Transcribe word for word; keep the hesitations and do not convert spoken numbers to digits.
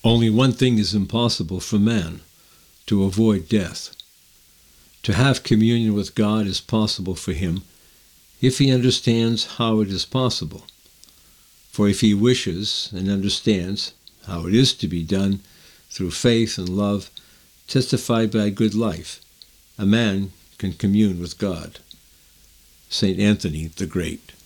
Only one thing is impossible for man, to avoid death. To have communion with God is possible for him if he understands how it is possible. For if he wishes and understands how it is to be done through faith and love, testified by a good life, a man can commune with God. Saint Anthony the Great.